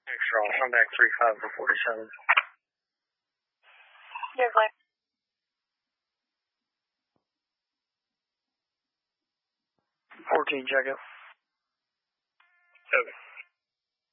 Thanks, Ross. I'm back 3-5 for 47. Yes, ma'am. 14, check it.